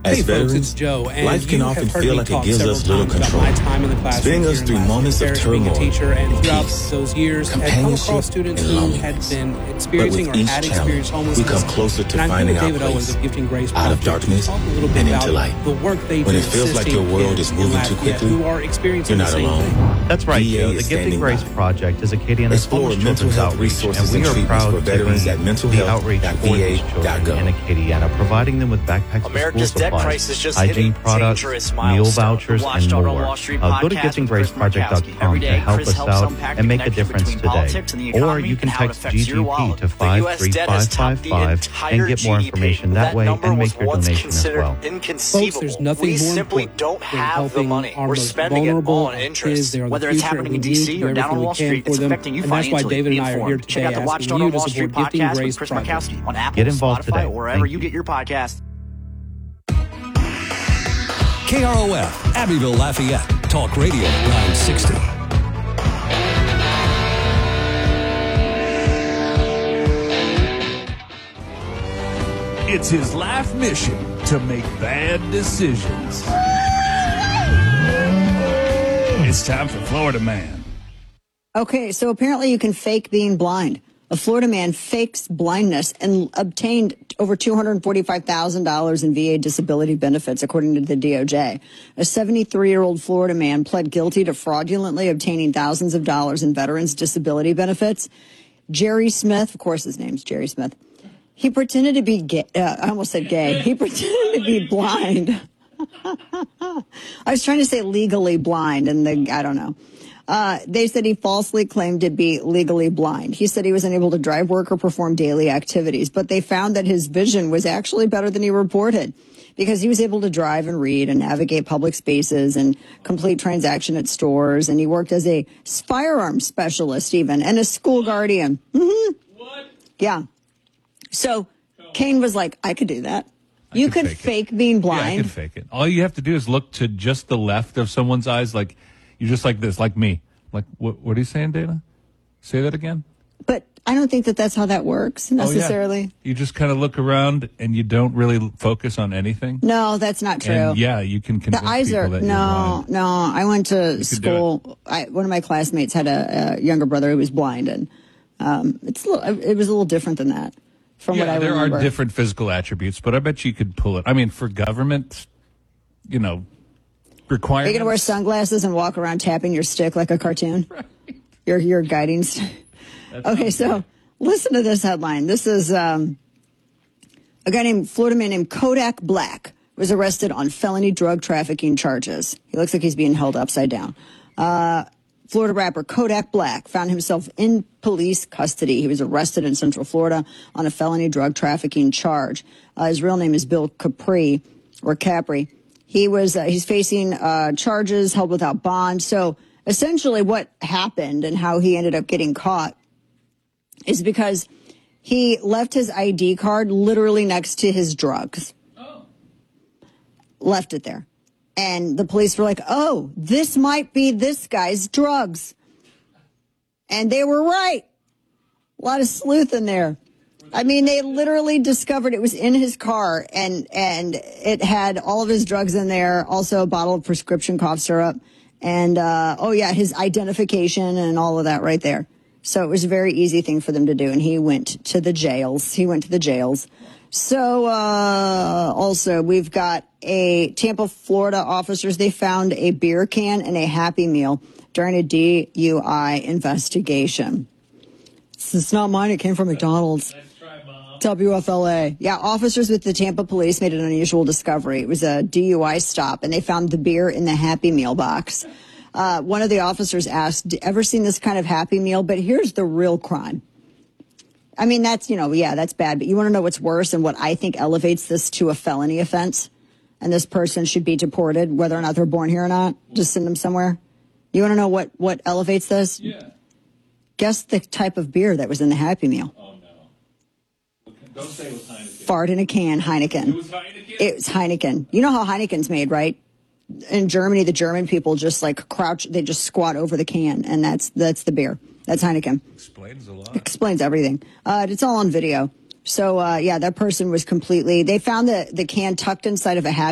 As Hey folks, veterans, it's Joe, and life can you often have heard feel me like it talk gives several us little times about control, my time in the classroom, spinning us here in through Latin moments of Parish, being a turmoil, teacher, and throughout peace, those years, had come companionship, across students and who had loneliness. been But experiencing with or each had challenge, experienced we homelessness. come closer to And I'm here finding with our David Owens place of Gifting Grace out of Project darkness to talk a little bit and about into light. the work they When do it feels like your assisting world kids is moving in too Lafayette quickly, who are experiencing you're the not same alone. thing. That's right, VA Joe. is The Gifting standing Grace by. Project is Acadiana's Explore homeless mental children's health outreach, resources and we and are treatments proud for to veterans be at the outreach for these children mentalhealth.va.gov. in Acadiana, providing them with backpacks America's for school debt supplies, crisis just hygiene hit a products, dangerous meal milestone. vouchers, The and Watchdog on more. Wall Street Go to podcast with Chris giftinggraceproject.com Every to day, help Chris us helps out unpack and the make a connection difference between today. politics and the Or economy you can and how it text affects your GGP wallet. to The US debt has topped the 53555 and entire get more GDP. information that way number and was make your once donation as considered well. inconceivable. Folks, there's nothing we more simply important don't than have the helping money. our We're most spending it vulnerable all on kids. interest. They are the Whether it's future, happening in and we need to D.C. do or down everything on we Wall can Street, for it's them. affecting you And that's why financially. David Be and I are here informed. Check today out the asking Watchdog you on to Wall Street support Gifting podcast Grace with Chris Project. Markowski on Apple, Get involved Spotify, today. or wherever Thank you get your podcast. KROF, Abbeville, Lafayette. Talk Radio 960. It's his life mission to make bad decisions. It's time for Florida Man. Okay, so apparently you can fake being blind. A Florida man fakes blindness and obtained over $245,000 in VA disability benefits, according to the DOJ. A 73-year-old Florida man pled guilty to fraudulently obtaining thousands of dollars in veterans' disability benefits. Jerry Smith, of course his name's Jerry Smith, he pretended to be gay. I almost said gay. He pretended to be blind. I was trying to say legally blind, and I don't know. They said he falsely claimed to be legally blind. He said he was unable to drive, work, or perform daily activities, but they found that his vision was actually better than he reported because he was able to drive and read and navigate public spaces and complete transaction at stores. And he worked as a firearms specialist even and a school guardian. Mm-hmm. What? Yeah. So Kane was like, I could do that. You could fake being blind. Yeah, I could fake it. All you have to do is look to just the left of someone's eyes, like you're just like this, like me. Like, what are you saying, Dana? Say that again. But I don't think that that's how that works necessarily. Oh, yeah. You just kind of look around and you don't really focus on anything. No, that's not true. And yeah, you can convince the eyes people are that you're blind. no. I went to school. One of my classmates had a younger brother who was blind, and it was a little different than that. From what I remember, there are different physical attributes, but I bet you could pull it. I mean, for government, requirements. Are you going to wear sunglasses and walk around tapping your stick like a cartoon? Right. Your guiding stick. Okay, so listen to this headline. This is a Florida man named Kodak Black was arrested on felony drug trafficking charges. He looks like he's being held upside down. Florida rapper Kodak Black found himself in police custody. He was arrested in Central Florida on a felony drug trafficking charge. His real name is Bill Capri. He's facing charges held without bond. So essentially what happened and how he ended up getting caught is because he left his ID card literally next to his drugs. Oh. Left it there. And the police were like, oh, this might be this guy's drugs. And they were right. A lot of sleuth in there. I mean, they literally discovered it was in his car, and it had all of his drugs in there, also a bottle of prescription cough syrup, and, his identification and all of that right there. So it was a very easy thing for them to do, and he went to the jails. So, also, we've got Tampa, Florida officers. They found a beer can and a Happy Meal during a DUI investigation. It's not mine. It came from McDonald's. Nice try, Mom. WFLA. Yeah, officers with the Tampa police made an unusual discovery. It was a DUI stop, and they found the beer in the Happy Meal box. One of the officers asked, ever seen this kind of Happy Meal? But here's the real crime. I mean, that's bad. But you want to know what's worse and what I think elevates this to a felony offense? And this person should be deported, whether or not they're born here or not. Just send them somewhere. You want to know what elevates this? Yeah. Guess the type of beer that was in the Happy Meal. Oh, no. Don't say it was Heineken. Fart in a can, Heineken. It was Heineken? It was Heineken. You know how Heineken's made, right? In Germany, the German people just like crouch, they just squat over the can, and that's the beer. That's Heineken. Explains a lot. Explains everything. It's all on video. So, that person was they found the can tucked inside of a Happy